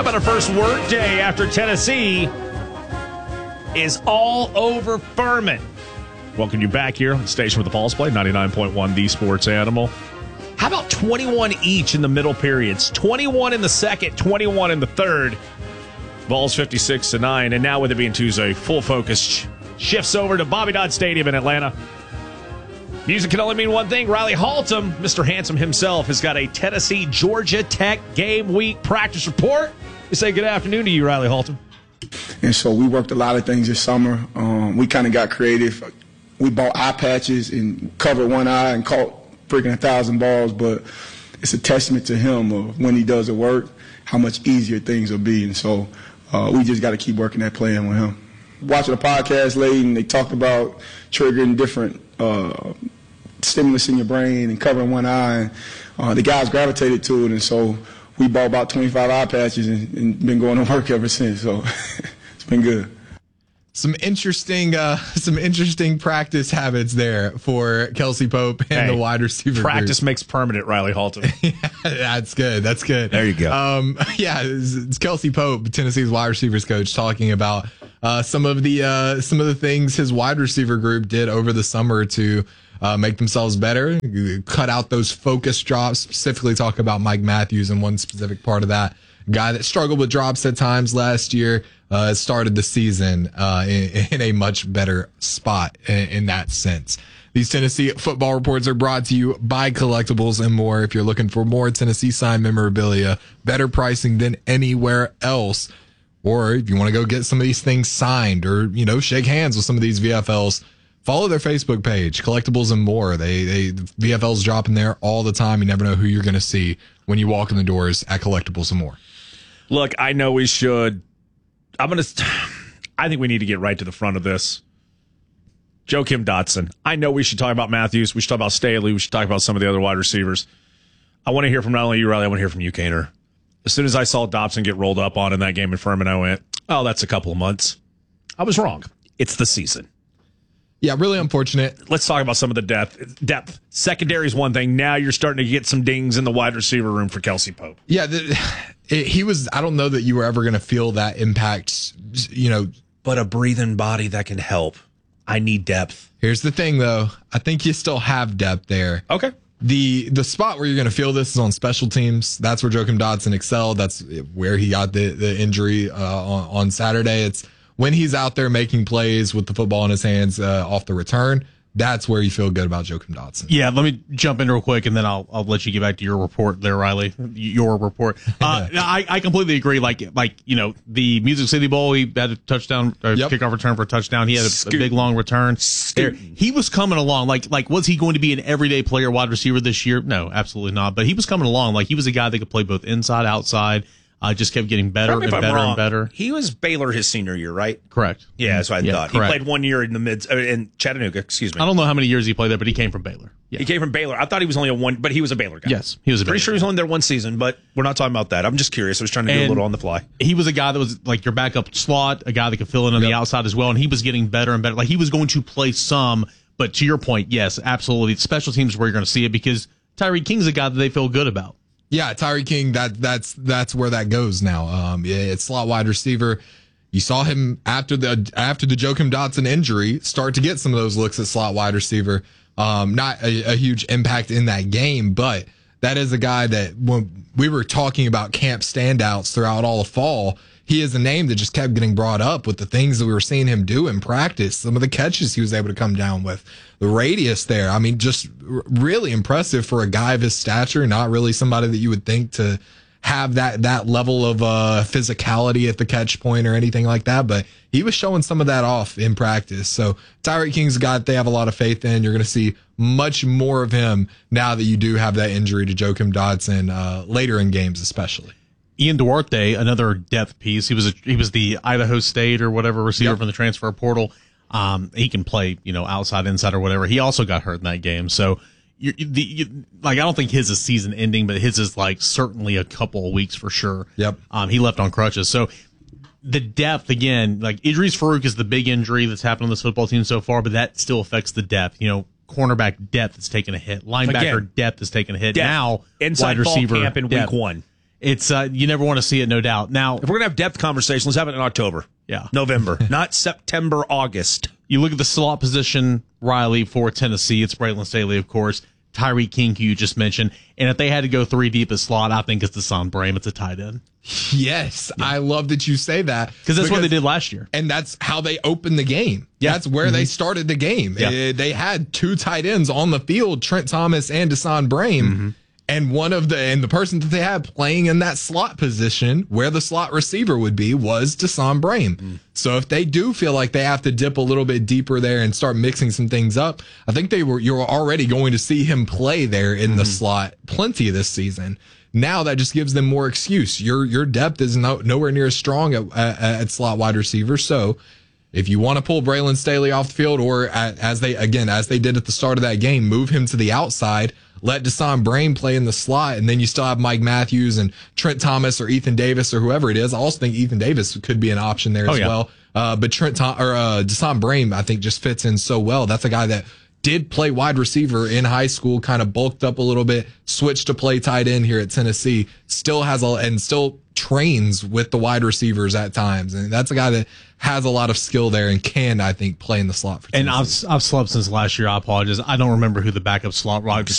on our first work day after Tennessee is all over Furman. Welcome you back here on the station with the Falls Play, 99.1 The Sports Animal. How about 21 each in the middle periods? 21 in the second, 21 in the third. Vols 56-9, and now with it being Tuesday, full focus shifts over to Bobby Dodd Stadium in Atlanta. Music can only mean one thing. Riley Haltom, Mr. Handsome himself, has got a Tennessee-Georgia Tech game week practice report. We say good afternoon to you, Riley Haltom. And so we worked a lot of things this summer. We kind of got creative. We bought eye patches and covered one eye and caught freaking 1,000 balls, but it's a testament to him of when he does the work, how much easier things will be. And so we just got to keep working that plan with him. Watching a podcast late, and they talked about triggering different stimulus in your brain and covering one eye. And, the guys gravitated to it, and so we bought about 25 eye patches and been going to work ever since. So it's been good. Some interesting practice habits there for Kelsey Pope and the wide receiver Practice group. Makes permanent, Riley Haltom. Yeah, that's good. That's good. There you go. It's Kelsey Pope, Tennessee's wide receivers coach, talking about some of the things his wide receiver group did over the summer to make themselves better, cut out those focus drops, specifically talk about Mike Matthews and one specific part of that. Guy that struggled with drops at times last year started the season in a much better spot in that sense. These Tennessee football reports are brought to you by Collectibles and More. If you're looking for more Tennessee signed memorabilia, better pricing than anywhere else, or if you want to go get some of these things signed or, shake hands with some of these VFLs, follow their Facebook page, Collectibles and More. They VFLs dropping there all the time. You never know who you're going to see when you walk in the doors at Collectibles and More. Look, I know we should. I think we need to get right to the front of this. Joakim Dotson. I know we should talk about Matthews. We should talk about Staley. We should talk about some of the other wide receivers. I want to hear from not only you, Riley, I want to hear from you, Kaner. As soon as I saw Dobson get rolled up on in that game in Furman, I went, oh, that's a couple of months. I was wrong. It's the season. Yeah, really unfortunate. Let's talk about some of the depth. Secondary is one thing. Now you're starting to get some dings in the wide receiver room for Kelsey Pope. Yeah, he was. I don't know that you were ever going to feel that impact, But a breathing body that can help. I need depth. Here's the thing, though. I think you still have depth there. Okay. The spot where you're going to feel this is on special teams. That's where Joakim Dotson excelled. That's where he got the injury on Saturday. It's when he's out there making plays with the football in his hands off the return. That's where you feel good about Joakim Dotson. Yeah, let me jump in real quick, and then I'll let you get back to your report there, Riley. Your report. I completely agree. Like the Music City Bowl, he had a touchdown, kickoff return for a touchdown. He had a big long return. He was coming along. Like was he going to be an everyday player, wide receiver this year? No, absolutely not. But he was coming along. Like he was a guy that could play both inside, outside. Just kept getting better and better and better. He was Baylor his senior year, right? Correct. Yeah, that's what I thought. Correct. He played 1 year in Chattanooga, excuse me. I don't know how many years he played there, but he came from Baylor. Yeah. He came from Baylor. I thought he was only but he was a Baylor guy. Yes, he was a Baylor Pretty sure he was only there one season, but we're not talking about that. I'm just curious. I was trying to do a little on the fly. He was a guy that was like your backup slot, a guy that could fill in on the outside as well, and he was getting better and better. Like he was going to play some, but to your point, yes, absolutely. Special teams is where you're going to see it because Tyreek King's a guy that they feel good about. Yeah, Tyreek King, that's where that goes now. It's slot wide receiver. You saw him after the Joakim Dotson injury start to get some of those looks at slot wide receiver. Not a huge impact in that game, but that is a guy that when we were talking about camp standouts throughout all of fall, he is a name that just kept getting brought up with the things that we were seeing him do in practice, some of the catches he was able to come down with, the radius there. I mean, just really impressive for a guy of his stature, not really somebody that you would think to have that level of physicality at the catch point or anything like that, but he was showing some of that off in practice. So Tyreek King's a guy that they have a lot of faith in. You're going to see much more of him now that you do have that injury to Joakim Dotson later in games especially. Ian Duarte, another depth piece. He was the Idaho State or whatever receiver from the transfer portal. He can play, outside, inside, or whatever. He also got hurt in that game. So, I don't think his is season ending, but his is like certainly a couple of weeks for sure. Yep. He left on crutches. So the depth again, like Idris Farouk is the big injury that's happened on this football team so far, but that still affects the depth. Cornerback depth has taken a hit. Linebacker depth has taken a hit. Now, inside wide receiver fall camp in depth. week one. it's you never want to see it, no doubt. Now, if we're going to have depth conversation, let's have it in October. Yeah. November, not September, August. You look at the slot position, Riley, for Tennessee. It's Braylon Staley, of course. Tyreek King, who you just mentioned. And if they had to go 3 deep at slot, I think it's Deshaun Brame. It's a tight end. Yes. Yeah. I love that you say that. Because that's what they did last year. And that's how they opened the game. Yeah. That's where they started the game. Yeah. They had 2 tight ends on the field, Trent Thomas and Deshaun Brame. And the person that they had playing in that slot position where the slot receiver would be was Deshaun Brame. So if they do feel like they have to dip a little bit deeper there and start mixing some things up, I think you're already going to see him play there in the slot plenty this season. Now that just gives them more excuse. Your depth is nowhere near as strong at slot wide receiver. So if you want to pull Braylon Staley off the field, or as they did at the start of that game, move him to the outside, let Deshaun Brame play in the slot, and then you still have Mike Matthews and Trent Thomas or Ethan Davis or whoever it is. I also think Ethan Davis could be an option there as well. But Deshaun Brame, I think, just fits in so well. That's a guy that did play wide receiver in high school, kind of bulked up a little bit, switched to play tight end here at Tennessee, still trains with the wide receivers at times. And that's a guy that has a lot of skill there and can, I think, play in the slot for Tennessee. And I've slept since last year. I apologize. I don't remember who the backup slot wide